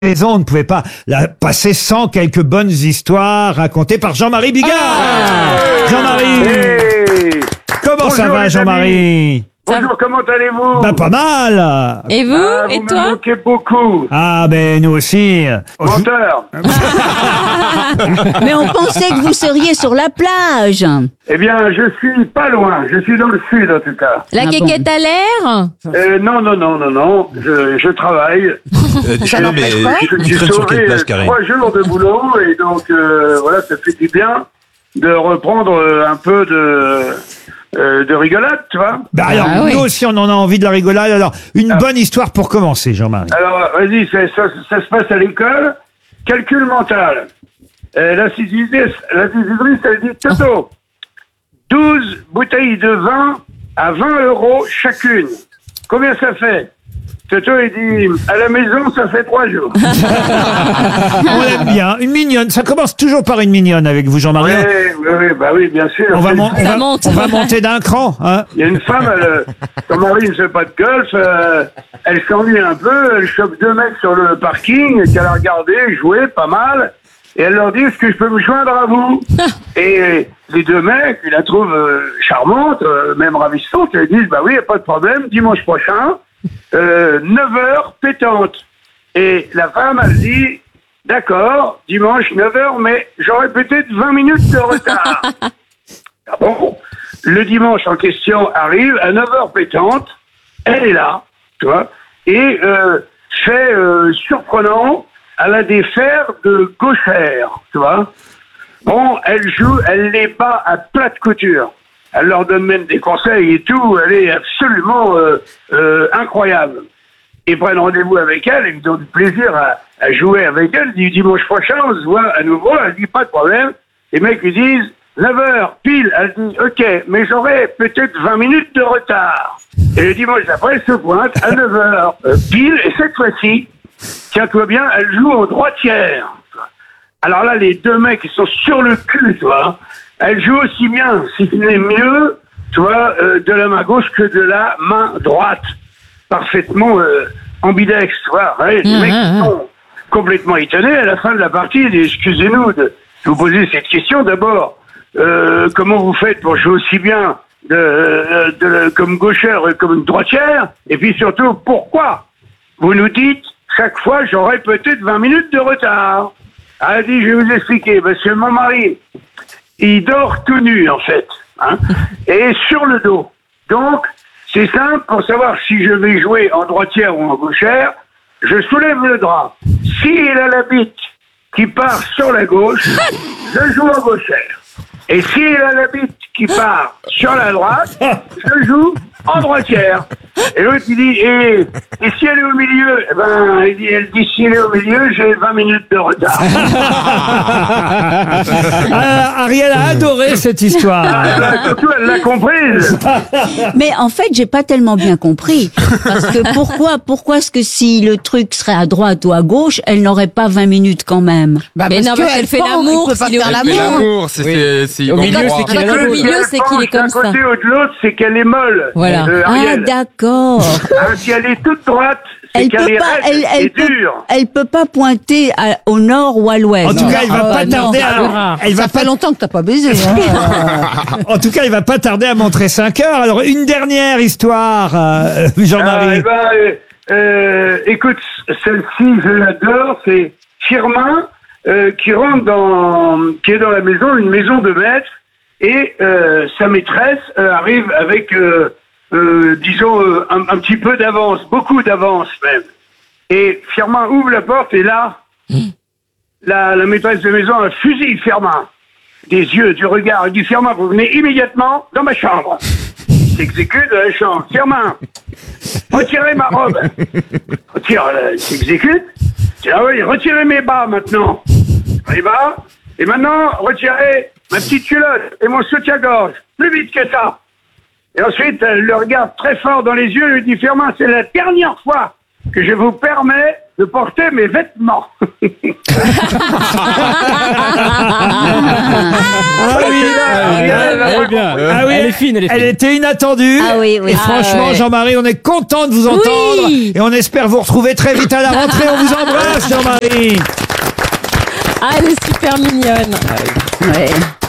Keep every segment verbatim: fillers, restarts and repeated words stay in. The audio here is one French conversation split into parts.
raison, on ne pouvait pas la passer sans quelques bonnes histoires racontées par Jean-Marie Bigard. Ah Jean-Marie, Hey. comment Bonjour, ça va, les Jean-Marie? Bonjour, comment allez-vous? Bah, pas mal. Et vous Ah, Et vous me toi manquez beaucoup. Ah, ben nous aussi. Menteur. Mais on pensait que vous seriez sur la plage. Eh bien, je suis pas loin. Je suis dans le sud, en tout cas. La Ah quéquette à l'air Euh, non, non, non, non, non. Je, je travaille. Euh, non, mais Je tu suis traînes sur quelle sauvé plage, euh, Karine? trois jours de boulot et donc euh, voilà, ça fait du bien de reprendre euh, un peu de euh, de rigolade, tu vois. Bah alors, Ah oui. nous aussi, on en a envie de la rigolade. Alors, une Ah. bonne histoire pour commencer, Jean-Marie. Alors, vas-y, ça, ça, ça se passe à l'école. Calcul mental. Euh, la sixième, la sixième, elle dit Toto, douze bouteilles de vin à vingt euros chacune. Combien ça fait? Toto, il dit, à la maison, ça fait trois jours. On l'aime bien. Une mignonne. Ça commence toujours par une mignonne avec vous, Jean-Marie. Oui, oui, oui, bah oui, bien sûr. On va, mon- on Ça va- monte. on va monter d'un cran. Hein. Il y a une femme, elle, euh, son mari ne fait pas de golf, euh, elle s'ennuie un peu, elle chope deux mecs sur le parking qu'elle a regardé jouer pas mal, et elle leur dit est-ce que je peux me joindre à vous? Et les deux mecs, ils la trouvent euh, charmante, euh, même ravissante, ils disent bah oui, y a pas de problème, dimanche prochain, euh, neuf heures pétante. Et la femme, elle dit d'accord, dimanche neuf heures, mais j'aurai peut-être vingt minutes de retard. Ah bon? Le dimanche en question arrive à neuf heures pétante, elle est là, tu vois, et euh, fait euh, surprenant, elle a des fers de gauchère, tu vois. Bon, elle joue, elle les bat à plate couture. Elle leur donne même des conseils et tout, elle est absolument euh, euh, incroyable. Ils prennent rendez-vous avec elle, ils ont du plaisir à, à jouer avec elle. Du dimanche prochain, on se voit à nouveau, elle dit pas de problème. Les mecs lui disent neuf heures, pile, elle dit ok, mais j'aurai peut-être vingt minutes de retard. Et le dimanche d'après, elle se pointe à neuf heures, euh, pile, et cette fois-ci, tiens-toi bien, elle joue en droitière. Alors là, les deux mecs, ils sont sur le cul, tu vois. Elle joue aussi bien, si ce n'est mieux, tu vois, euh, de la main gauche que de la main droite. Parfaitement euh, ambidextre, tu vois. Ouais, les Mmh, mecs mmh. sont complètement étonnés. À la fin de la partie, ils disent, excusez-nous de vous poser cette question. D'abord, euh, comment vous faites pour jouer aussi bien de, de, de- comme gauchère et comme droitière? Et puis surtout, pourquoi vous nous dites chaque fois j'aurai peut-être vingt minutes de retard? Elle a dit, je vais vous expliquer, parce que mon mari, il dort tout nu, en fait, hein, et sur le dos. Donc, c'est simple, pour savoir si je vais jouer en droitière ou en gauchère, je soulève le drap. S'il a la bite qui part sur la gauche, je joue en gauchère. Et s'il a la bite qui part sur la droite, je joue en droitière. Et l'autre, il dit, et, et si elle est au milieu, eh ben, il dit, elle dit, si elle est au milieu, j'ai vingt minutes de retard. Ah, Ariel a adoré cette histoire. Ah, bah, surtout, elle l'a comprise. Mais en fait, j'ai pas tellement bien compris. Parce que pourquoi, pourquoi est-ce que si le truc serait à droite ou à gauche, elle n'aurait pas vingt minutes quand même? Bah, Mais non, parce qu'elle fait l'amour, il peut pas s'il est faire au Mais l'amour. l'amour, c'est, Oui. c'est, c'est Au en milieu, droit. c'est qu'il Quand a au la milieu, c'est qu'il est comme ça. D'un côté ou de l'autre, c'est qu'elle est molle. Voilà. Euh, Ah, Ariel. d'accord. Hein, si elle est toute droite, c'est Elle qu'elle peut est pas, raide elle, elle et peut, dure. elle peut pas pointer à- au nord ou à l'ouest. En tout cas, il va Ah, pas non, tarder c'est à, rare. elle va Ça pas, fait longtemps que t'as pas baisé. Hein. en tout cas, il va pas tarder à montrer cinq heures. Alors, une dernière histoire, euh, Ah, eh Jean-Marie. ben, euh, euh, écoute, celle-ci, je l'adore, c'est Firmin euh, qui rentre dans, qui est dans la maison, une maison de maître, et euh, sa maîtresse euh, arrive avec, euh, euh, disons, euh, un, un petit peu d'avance, beaucoup d'avance même. Et Firmin ouvre la porte et là, la, la maîtresse de maison a fusille Firmin. Des yeux, du regard, et du Firmin, vous venez immédiatement dans ma chambre. Il s'exécute dans la chambre. Firmin, retirez ma robe. Retire, euh, il s'exécute. Ah oui, retirez mes bas maintenant. Les bas. Et maintenant, retirez ma petite culotte et mon soutien-gorge. Plus vite que ça. Et ensuite, elle le regarde très fort dans les yeux et lui dit, Firmin, c'est la dernière fois que je vous permets de porter mes vêtements. Ah oui, Elle est bien. ah oui, Elle est fine, elle est fine. Elle était inattendue. Ah oui, oui. Et Ah franchement, ouais. Jean-Marie, on est content de vous entendre. Oui. Et on espère vous retrouver très vite à la rentrée. On vous embrasse, Jean-Marie. Ah, elle est super mignonne. Ouais.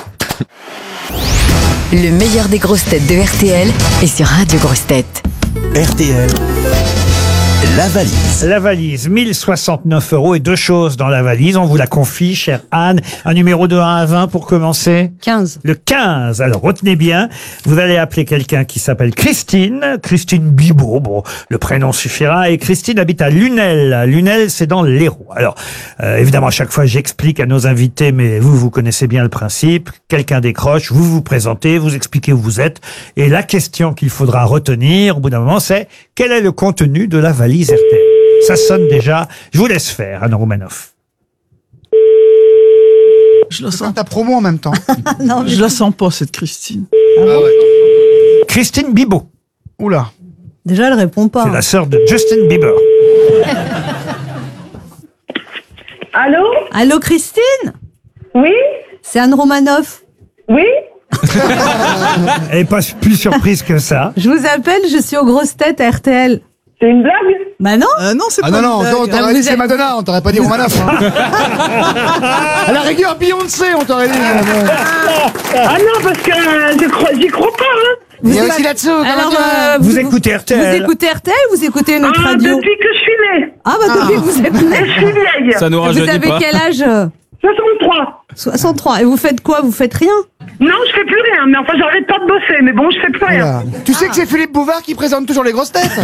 Le meilleur des grosses têtes de R T L est sur Radio Grosses Têtes. R T L, la valise. La valise, mille soixante-neuf euros et deux choses dans la valise. On vous la confie, chère Anne. Un numéro de un à vingt pour commencer. quinze. Le quinze. Alors, retenez bien. Vous allez appeler quelqu'un qui s'appelle Christine. Christine Bibot. Bon, le prénom suffira. Et Christine habite à Lunel. Lunel, c'est dans l'Hérault. Alors, euh, évidemment, à chaque fois, j'explique à nos invités, mais vous, vous connaissez bien le principe. Quelqu'un décroche, vous vous présentez, vous expliquez où vous êtes. Et la question qu'il faudra retenir, au bout d'un moment, c'est quel est le contenu de la valise R T L? Ça sonne déjà. Je vous laisse faire, Anne Roumanoff. Je la sens ta promo en même temps. Non, Je la sens pas, cette Christine. Christine Bibot. Oula. Déjà, elle répond pas. C'est la sœur de Justin Bieber. Allô Allô, Christine? Oui? C'est Anne Romanoff. Oui? Elle n'est pas plus surprise que ça. Je vous appelle, je suis aux grosses têtes à R T L. C'est une blague? Bah non. Euh, non, c'est Ah pas non, non, une on blague. t'aurait vous dit c'est êtes- Madonna, on t'aurait pas dit Romanoff. À la rigueur, Beyoncé, on t'aurait dit. Ah non, parce que euh, je crois- j'y crois pas, hein. Il y a aussi là-dessous. Alors, euh, Vous écoutez R T Vous L? écoutez R T L ou vous écoutez une autre Ah, radio? depuis que je suis née. Ah bah depuis que vous êtes Et je née. suis vieille. Ça nous Vous rajeunit avez pas. quel âge? soixante-trois. soixante-trois. Et vous faites quoi? Vous faites rien? Non, je fais plus rien, mais enfin, j'arrête pas de bosser, mais bon, je fais plus rien. Voilà. Tu sais que c'est Philippe Bouvard qui présente toujours les grosses têtes.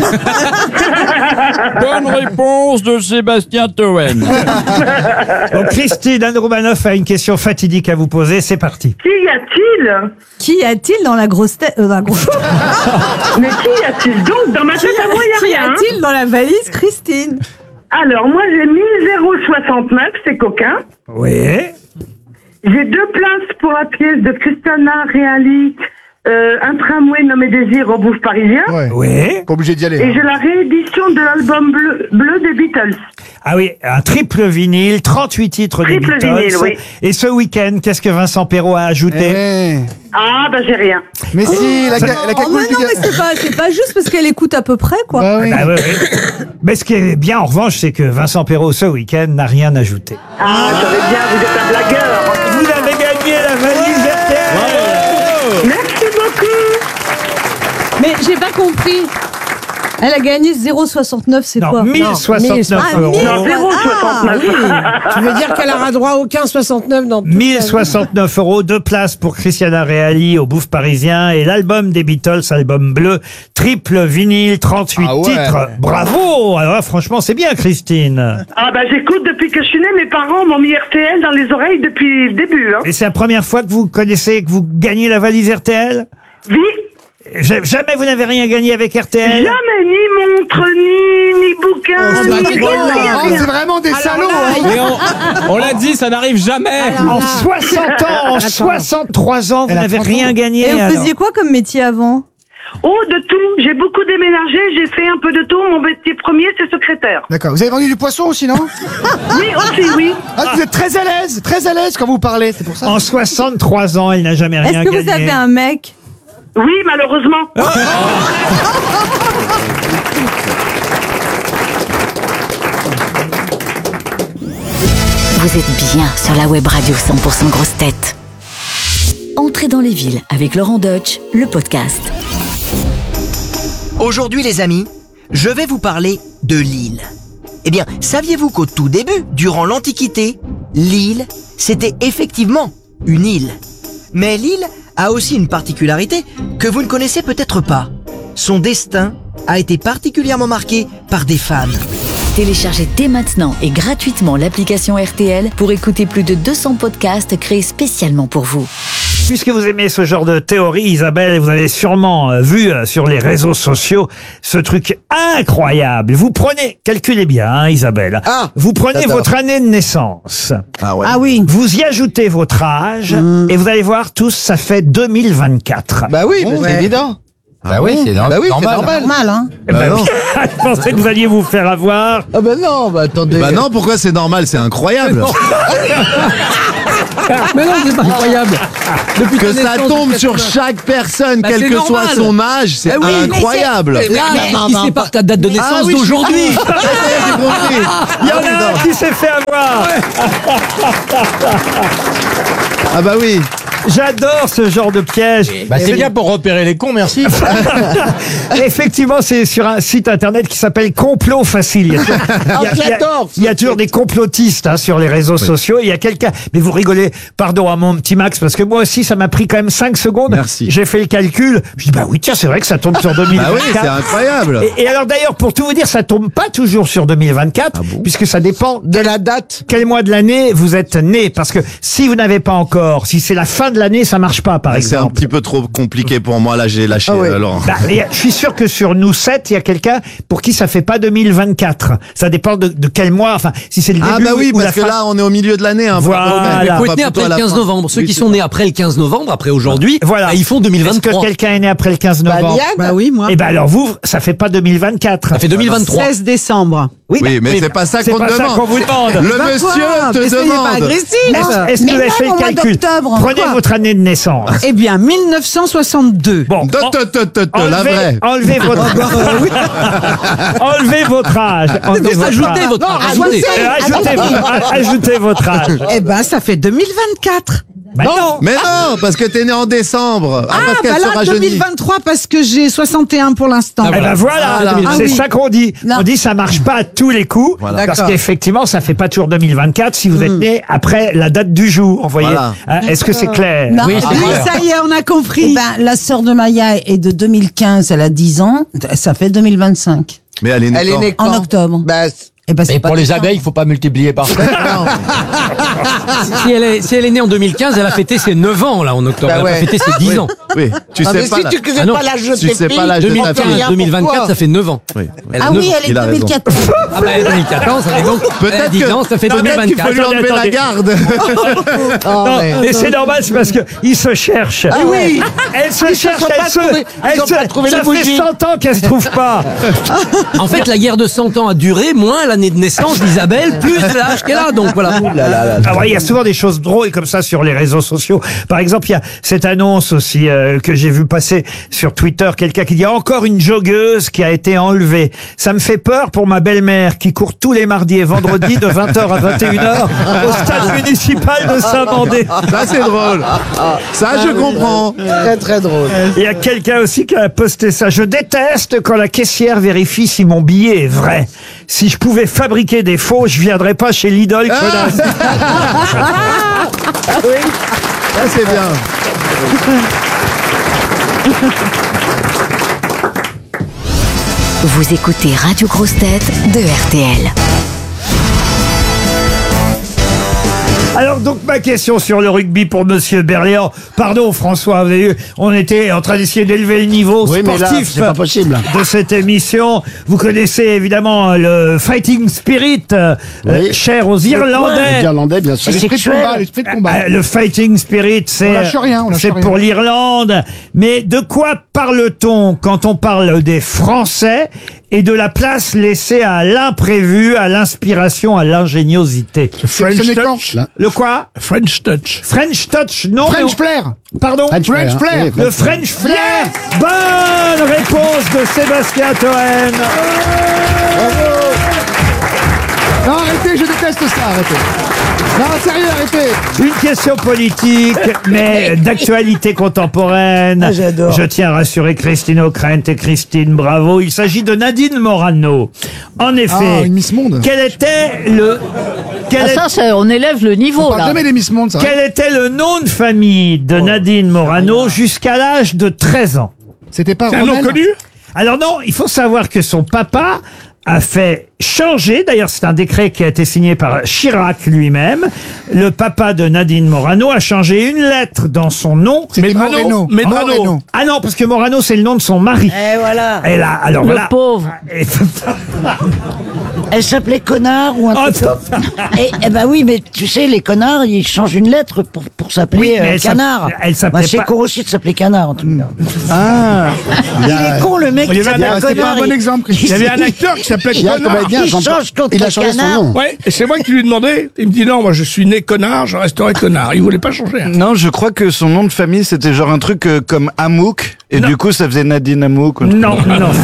Bonne réponse de Sébastien Toen. Bon, Christine, Anne Roumanoff a une question fatidique à vous poser. C'est parti. Qui y a-t-il? Qui y a-t-il dans la grosse tête? euh, dans la grosse... Mais qui y a-t-il donc? Dans ma tête à moi, Qui y a rien. hein. a-t-il dans la valise, Christine? Alors, moi, j'ai mis zéro soixante-neuf, c'est coquin. Oui. J'ai deux places pour la pièce de Christiana Reali, euh, un tramway nommé Désir au Bouffe Parisien. Ouais. Oui. Pas obligé d'y aller. Et j'ai la réédition de l'album bleu, bleu des Beatles. Ah oui, un triple vinyle, trente-huit titres des Triple Beatles. vinyle, oui. Et ce week-end, qu'est-ce que Vincent Perrault a ajouté? Eh. Ah, bah j'ai rien. Mais si, la, Ça- ca- la Oh, mais cagoule non, du mais gars. c'est pas, c'est pas juste parce qu'elle écoute à peu près, quoi. Bah oui. Ah oui, oui. Mais ce qui est bien, en revanche, c'est que Vincent Perrault, ce week-end, n'a rien ajouté. Ah, j'avais bien, vous êtes un blagueur. Vous avez gagné la valise R T L. Merci beaucoup. Mais j'ai pas compris. Elle a gagné zéro soixante-neuf, c'est Non, quoi? mille soixante-neuf Ah, euros. mille. Non, zéro Ah, soixante-neuf. oui. Tu veux dire qu'elle aura droit à aucun soixante-neuf dans toute mille sa vie. soixante-neuf euros, deux places pour Christiana Reali au Bouffe Parisien et l'album des Beatles, album bleu, triple vinyle, trente-huit Ah ouais. titres. Bravo! Alors là, franchement, c'est bien, Christine. Ah, bah j'écoute depuis que je suis née. Mes parents m'ont mis R T L dans les oreilles depuis le début. Hein. Et c'est la première fois que vous connaissez, que vous gagnez la valise R T L? Oui. Ja- Jamais vous n'avez rien gagné avec R T L? Jamais, ni montre, ni, ni bouquin, Oh, ni c'est rien, pas- rien, oh, rien. c'est vraiment des salauds. hein. Mais on, on l'a dit, ça n'arrive jamais. En soixante ans, en soixante-trois ans, vous Elle a n'avez trente rien ans. gagné. Et vous alors. faisiez quoi comme métier avant? Oh, de tout. J'ai beaucoup déménagé. J'ai fait un peu de tout. Mon métier premier, c'est secrétaire. D'accord. Vous avez vendu du poisson aussi, non? Oui, aussi, oui. Ah, vous êtes très à l'aise, très à l'aise quand vous parlez, c'est pour ça. En soixante-trois ans, elle n'a jamais rien Est-ce que gagné. vous avez un mec? Oui, malheureusement. Vous êtes bien sur la web radio cent pour cent grosses têtes. Entrez dans les villes avec Laurent Deutsch, le podcast. Aujourd'hui les amis, je vais vous parler de l'île. Eh bien, saviez-vous qu'au tout début, durant l'Antiquité, l'île, c'était effectivement une île. Mais l'île a aussi une particularité que vous ne connaissez peut-être pas. Son destin a été particulièrement marqué par des femmes. Téléchargez dès maintenant et gratuitement l'application R T L pour écouter plus de deux cents podcasts créés spécialement pour vous. Puisque vous aimez ce genre de théorie, Isabelle, vous avez sûrement euh, vu euh, sur les réseaux sociaux ce truc incroyable. Vous prenez, calculez bien, hein, Isabelle. Ah, vous prenez d'accord. votre année de naissance. Ah ouais. Ah oui. Vous y ajoutez votre âge et vous allez voir tous, ça fait deux mille vingt-quatre. Bah oui, mais c'est évident. Bah oui, c'est Bah oui, c'est normal. normal. Normal, hein. Eh ben, Bah non. je pensais que vous alliez vous faire avoir. Ah bah non, bah attendez. Bah non, pourquoi c'est normal? C'est incroyable. Mais non, c'est pas incroyable. Depuis Que ta ça naissance tombe jusqu'à sur présent. chaque personne, Bah, quel c'est que normal. soit son âge, c'est Ah oui, mais incroyable. Mais là, il sépare ta date de naissance Ah oui, je suis d'aujourd'hui. d'accord. J'ai compris. Il y en a un qui s'est fait avoir. Ah bah oui. J'adore ce genre de piège. Bah c'est bien pour repérer les cons, merci. Effectivement, c'est sur un site internet qui s'appelle Complot Facile. Il y a, toujours- il y a- il y a- il y a toujours des complotistes hein, sur les réseaux sociaux. Et il y a quelqu'un. Mais vous rigolez, pardon à mon petit Max, parce que moi aussi, ça m'a pris quand même cinq secondes. Merci. J'ai fait le calcul. Je dis bah oui, tiens, c'est vrai que ça tombe sur deux mille vingt-quatre. Bah oui, c'est incroyable. Et, et alors d'ailleurs, pour tout vous dire, ça tombe pas toujours sur deux mille vingt-quatre, puisque ça dépend De la date. quel mois de l'année vous êtes né. Parce que si vous n'avez pas encore, si c'est la fin de l'année, ça marche pas, par C'est un exemple. petit peu trop compliqué pour moi, là j'ai lâché Ah ouais. euh, Laurent. Bah, et je suis sûr que sur nous sept, il y a quelqu'un pour qui ça fait pas deux mille vingt-quatre. Ça dépend de, de quel mois, enfin, si c'est le début Ah bah oui, ou la parce que fin. là on est au milieu de l'année. Hein, Voilà. par rapport au même. Il Il faut Pas être né plutôt après à le la quinze fin. novembre. Ceux Oui, qui c'est sont ça. nés après le quinze novembre, après aujourd'hui, Voilà. bah, ils font deux mille Est-ce que vingt-trois. quelqu'un est né après le quinze novembre? Diane Bah oui, moi. Eh ben alors vous, ça fait pas deux mille vingt-quatre. Ça fait deux mille vingt-trois. seize décembre. Oui, Oui, mais c'est pas ça c'est qu'on pas te ça demande. qu'on vous demande. Le Bah monsieur quoi te Mais soyez pas demande. agressif. Est-ce est-ce que Mais vous avez même fait le au mois calcul? d'octobre, Prenez quoi. votre année de naissance. Eh bien, mille neuf cent soixante-deux. Bon, Tot, en- tot, tot, tot, tot, la enlevez, vraie. enlevez votre enlevez votre âge. Enlevez Donc votre ajoutez âge. votre Non, âge. ajoutez. Ajoutez. Euh, Ajoutez, a- ajoutez votre âge. Eh ben, ça fait deux mille vingt-quatre. Bah non. Mais non, parce que t'es né en décembre. Ah, Ah, parce qu'elle bah se là, rajeunit. deux mille vingt-trois parce que j'ai soixante et un pour l'instant. Ah, Eh ben voilà, Ah, c'est oui. ça qu'on dit. Non. On dit ça marche pas à tous les coups, Voilà. parce D'accord. qu'effectivement ça fait pas toujours deux mille vingt-quatre si vous êtes né après la date du jour. Vous voyez, Voilà. Hein, est-ce que c'est clair? Non, Oui, eh c'est ben, clair. ça y est, on a compris. Eh ben, la sœur de Maya est de deux mille quinze, elle a dix ans, ça fait deux mille vingt-cinq. Mais elle est née Elle est quand née En quand octobre. Bah, Eh ben, c'est Et pas pour les tout ça. abeilles, il faut pas multiplier par sept. si, elle est, si elle est née en deux mille quinze, elle a fêté ses neuf ans, là, en octobre. Bah Elle a ouais. pas fêté ses dix ans. Oui, tu ah, sais mais pas. si la- tu sais Ah non, pas l'âge de tu tes sais pas filles, l'âge de deux mille ta quinze, fille. deux mille vingt-quatre, ça fait neuf ans. Oui. Elle a Ah neuf oui, ans. elle est Il a de raison. deux mille quatorze. Ah bah, deux mille quatorze, elle est donc. elle a Peut-être dix ans, ça fait que peut-être qu'il faut deux mille vingt-quatre. lui enlever la Attendez, garde. Non, et c'est normal, c'est parce que il se cherche. Ah oui. Elle se cherche, ont elle pas se, trouvé- ils elle ont se, pas trouvé ça la fait bougie. cent ans qu'elle se trouve pas. En fait, la guerre de cent ans a duré, moins l'année de naissance d'Isabelle, plus l'âge qu'elle a, donc voilà. Ah ouais, il y a souvent des choses drôles comme ça sur les réseaux sociaux. Par exemple, il y a cette annonce aussi euh, que j'ai vu passer sur Twitter, quelqu'un qui dit encore une joggeuse qui a été enlevée. Ça me fait peur pour ma belle-mère qui court tous les mardis et vendredis de vingt heures à vingt et une heures au stade municipal de Saint-Mandé. Ça c'est drôle. Ça je comprends. Très très drôle. Il y a quelqu'un aussi qui a posté ça. Je déteste quand la caissière vérifie si mon billet est vrai. Si je pouvais fabriquer des faux, je viendrais pas chez Lidl, connasse. Oui, ça c'est bien. Vous écoutez Radio Grosse Tête de R T L. Alors donc ma question sur le rugby pour Monsieur Berléand. Pardon François, vous avez vu, on était en train d'essayer d'élever le niveau Oui, mais là, sportif c'est pas possible. de cette émission. Vous connaissez évidemment le fighting spirit euh, Oui. cher aux Les Irlandais. Irlandais, bien sûr. L'esprit de combat, l'esprit de combat. Euh, Le fighting spirit, c'est On lâche rien, on lâche c'est rien. pour l'Irlande. Mais de quoi parle-t-on quand on parle des Français et de la place laissée à l'imprévu, à l'inspiration, à l'ingéniosité? French touch. Le quoi? French touch. French touch, non. mais French on- flair. Pardon? French flair. flair. Le French flair. Bonne réponse de Sébastien Toen. Non, arrêtez, je déteste ça, arrêtez. Non, sérieux, arrêtez. Une question politique, mais d'actualité contemporaine. Ah, j'adore. Je tiens à rassurer Christine O'Krent et Christine Bravo. Il s'agit de Nadine Morano. En effet. Ah, une Miss Monde. Quel était le... Quel, Ah, est- ça, ça, on élève le niveau, On parle là. jamais des Miss Monde, ça. quel était le nom de famille de Nadine Morano jusqu'à l'âge de treize ans? C'était pas C'est un nom Romaine connu? Alors non, il faut savoir que son papa a fait changer, d'ailleurs c'est un décret qui a été signé par Chirac lui-même, le papa de Nadine Morano a changé une lettre dans son nom. C'était Moreno. Moreno. Ah non, parce que Morano c'est le nom de son mari. Eh voilà. Et là, alors Le voilà. pauvre. Et- Elle s'appelait Connard ou un truc comme... Et, et ben oui, mais tu sais, les connards, ils changent une lettre pour, pour s'appeler Oui, mais euh, elle s'app- Canard. elle s'appelait Bah, c'est pas- con aussi de s'appeler Canard, en tout cas. Ah. Il est con, le mec Il y qui avait un- s'appelle c'était pas Connard. un bon il- exemple. il- Il y avait un acteur qui s'appelait Il y a un Connard. comédien, Il Jean- change contre Il a changé son Canard. nom. Ouais, et c'est moi qui lui ai demandé. Il me dit non, moi je suis né connard, je resterai connard. Il voulait pas changer. hein. Non, je crois que son nom de famille, c'était genre un truc euh, comme Amouk, et du coup, ça faisait Nadine Amouk. ou un truc Non, comme ça. non.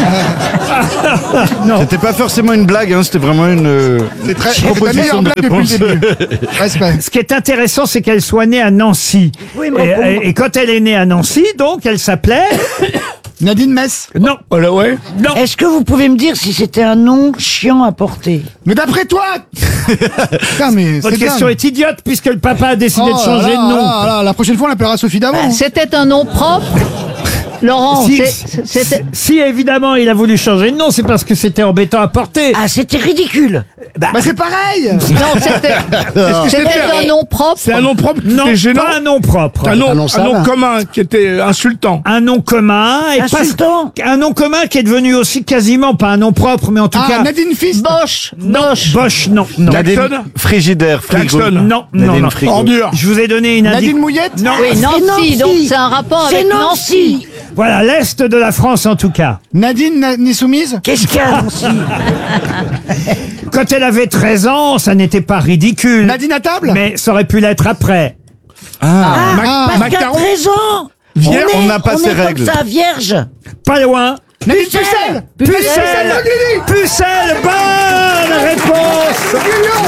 Non. C'était pas forcément une blague, hein, c'était vraiment une euh, C'est très- une c'est ta proposition meilleure de blague depuis réponse. le début. Respect. Ce qui est intéressant, c'est qu'elle soit née à Nancy. Oui, mais et, bon. et- et quand elle est née à Nancy, donc, elle s'appait... Nadine Metz. Non. Voilà, ouais. Non. Est-ce que vous pouvez me dire si c'était un nom chiant à porter? Mais d'après toi Putain, mais Votre c'est question dingue. est idiote puisque le papa a décidé Oh de changer là de nom. là là, la prochaine fois, on l'appellera Sophie d'avant. Bah, c'était un nom propre. Laurent, Si, c'est- c'était. si évidemment il a voulu changer de nom, c'est parce que c'était embêtant à porter. Ah, c'était ridicule. Bah, c'est pareil. Non, c'était. C'était un nom propre. C'est un nom propre qui Non, était gênant. pas un nom propre. Un nom, Un nom un ça nom va. commun qui était insultant. Un nom commun et Insultant. pas un nom commun qui est devenu aussi quasiment pas un nom propre, mais en tout Ah, cas Nadine Fist. Bosch. non, Bosch. Bosch, non, non, Nadine Klaxon. Frigidaire, frigo. Klaxon. non, non, Nadine non. Frigo. Ordure. Je vous ai donné une indication. Nadine Mouillette. Non, Oui, Nancy, Nancy. donc c'est un rapport C'est avec Nancy. Nancy. voilà l'est de la France en tout cas. Nadine Na- n'est soumise. Qu'est-ce qu'il y a, Nancy? Quand elle avait treize ans, ça n'était pas ridicule, Nadine à table. mais ça aurait pu l'être après. Ah, parce qu'à Macaron. treize ans, Vierge, on on est- n'a pas on ces est comme règles. ça, vierge. Pas loin. Nadine Pucelle. Pucelle, Pucelle, bonne réponse.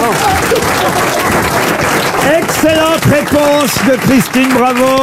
Excellente réponse de Christine, bravo.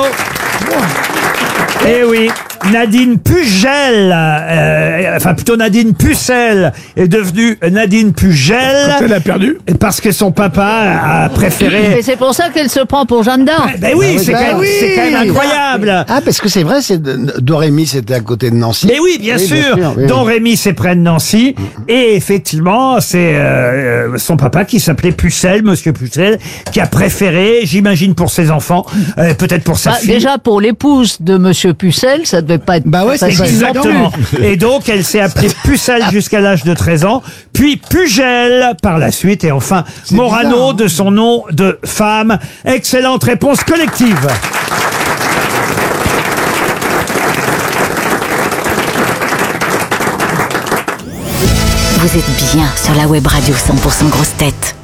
Eh oui, Nadine Pugel, euh, enfin plutôt Nadine Pucelle est devenue Nadine Pugel. Quand elle a perdu. Parce que son papa a Et préféré. c'est pour ça qu'elle se prend pour Jeanne d'Arc. Ben oui, c'est ben quand, même- oui. c'est quand même incroyable. Ah, parce que c'est vrai, c'est Dorémy, c'était à côté de Nancy. Mais oui, bien sûr. oui. Don Rémy, c'est près de Nancy. Et effectivement, c'est euh, euh, son papa qui s'appelait Pucelle, Monsieur Pucelle, qui a préféré, j'imagine pour ses enfants, euh, peut-être pour sa Bah, fille. déjà, pour l'épouse de Monsieur Pucelle, ça devait pas être Bah ouais, c'est facile non plus. Exactement. Et donc, elle s'est appelée Pucelle jusqu'à l'âge de treize ans, puis Pugel par la suite, et enfin Morano bizarre, hein. de son nom de femme. Excellente réponse collective. Vous êtes bien sur la web radio cent pour cent Grosses Têtes.